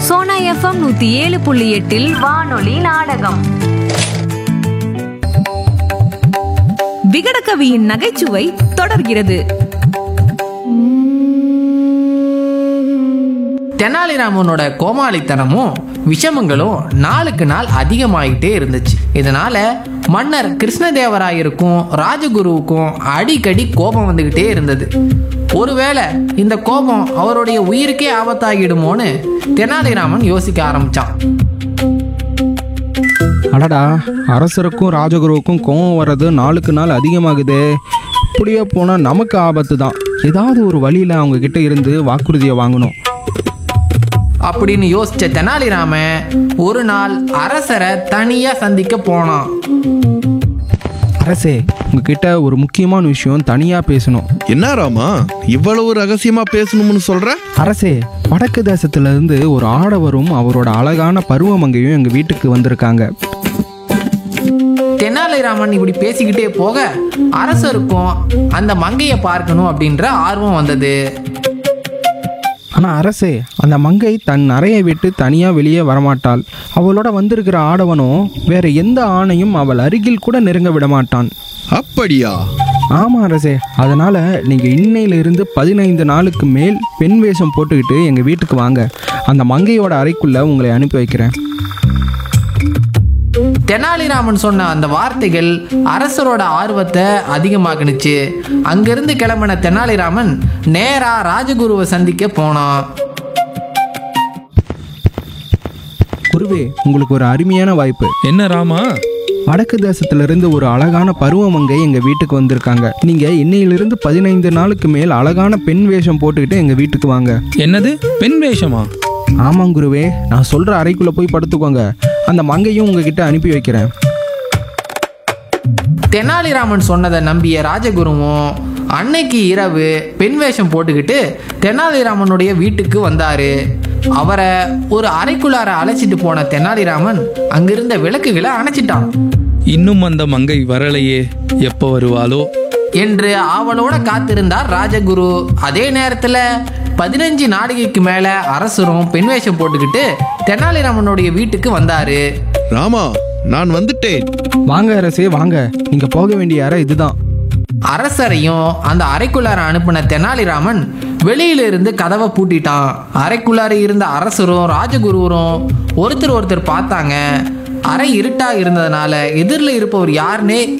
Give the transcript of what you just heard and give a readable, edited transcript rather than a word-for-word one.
Sona FM 107.8 வானொலி நாடகம். விகடகவியின் நகைச்சுவை தொடர்கிறது. தெனாலிராமனோட கோமாளித்தனமும் விஷமங்களும் நாளுக்கு நாள் அதிகமாயிட்டே இருந்துச்சு. இதனால மன்னர் கிருஷ்ணதேவராயருக்கும் ராஜகுருவுக்கும் அடிக்கடி கோபம் வந்துகிட்டே இருந்தது. ஒருவேளை இந்த கோபம் அவருடைய உயிருக்கே ஆபத்தாகிடுமோன்னு தெனாலிராமன் யோசிக்க ஆரம்பிச்சான். அடடா, அரசருக்கும் ராஜகுருவுக்கும் கோவம் வர்றது நாளுக்கு நாள் அதிகமாகுதே. இப்படியே போனால் நமக்கு ஆபத்து தான். ஏதாவது ஒரு வழியில் அவங்க கிட்ட இருந்து வாக்குறுதியை வாங்கணும் அப்படின்னு யோசிச்ச தெனாலிராமன் ஒரு நாள் அரசரை தனியா சந்திக்க போனான். அரசே, உங்ககிட்ட ஒரு முக்கியமான விஷயம் தனியாக பேசணும். என்ன ராமா, இவ்வளவு ரகசியமா பேசணும்னு சொல்ற? அரசே, வடக்கு தேசத்திலிருந்து ஒரு ஆடவரும் அவரோட அழகான பருவமங்கையும் எங்கள் வீட்டுக்கு வந்திருக்காங்க. தெனாலிராமன் இப்படி பேசிக்கிட்டே போக அரசருக்கும் அந்த மங்கையை பார்க்கணும் அப்படின்ற ஆர்வம் வந்தது. ஆனால் அரசே, அந்த மங்கை தன் அறையை விட்டு தனியாக வெளியே வரமாட்டாள். அவளோட வந்திருக்கிற ஆடவனும் வேற எந்த ஆணையும் அவள் அருகில் கூட நெருங்க விட மாட்டான். அப்படியா? ஆமாம் அரசே, அதனால் நீங்கள் இன்னையிலிருந்து 15 நாளுக்கு மேல் பெண் வேஷம் போட்டுக்கிட்டு எங்கள் வீட்டுக்கு வாங்க. அந்த மங்கையோட அறைக்குள்ளே உங்களை அனுப்பி வைக்கிறேன். தெனாலிராமன் சொன்ன அந்த வார்த்தைகள் அரசரோட ஆர்வத்தை அதிகமாக்குனுச்சு. அங்கிருந்து கிளம்பின தெனாலிராமன் நேரா ராஜகுருவை சந்திக்க போனான். குருவே, உங்களுக்கு ஒரு அருமையான வாய்ப்பு. என்ன ராமா? வடக்கு தேசத்திலிருந்து ஒரு அழகான பருவமங்கை எங்கள் வீட்டுக்கு வந்திருக்காங்க. நீங்கள் இன்னையிலிருந்து 15 நாளுக்கு மேல் அழகான பெண் வேஷம் போட்டுக்கிட்டு எங்கள் வீட்டுக்கு வாங்க. என்னது, பெண் வேஷமா? ஆமாம் குருவே, நான் சொல்கிற அறைக்குள்ளே போய் படுத்துக்கோங்க. அந்த மங்கையும் உங்ககிட்ட அனுப்பி வைக்கிறேன். தெனாலிராமன் சொன்னதை நம்பிய ராஜகுருவும் அன்னைக்கு இரவு பெண் வேஷம் போட்டுக்கிட்டு தெனாலிராமனுடைய வீட்டுக்கு வந்தாரு. அவரை ஒரு அறைக்குள்ளார அழைச்சிட்டு போன தெனாலிராமன் அங்கிருந்த விளக்குகளை அணைச்சிட்டான். இன்னும் அந்த மங்கை வரலையே, எப்போ வருவாளோ என்று ஆவலோட காத்திருந்தார் ராஜகுரு. அதே நேரத்துல 15 நாடிகைக்கு மேல அரசரும் பெண் வேஷம் போட்டுக்கிட்டு தெனாலிராமனுடைய வீட்டுக்கு வந்தாரு. ராமா, நான் வந்துட்டேன். வாங்க அரசே, வாங்க. நீங்கள் போக வேண்டிய அறை இதுதான். அரசரையும் அந்த அறைக்குள்ளார அனுப்பின தெனாலிராமன் வெளியிலிருந்து கதவை பூட்டிட்டான். அறைக்குள்ளார இருந்த அரசரும் ராஜகுருவரும் ஒருத்தர் பார்த்தாங்க. அறை இருட்டா இருந்ததுனால எதிரில் இருப்பவர் யாருன்னே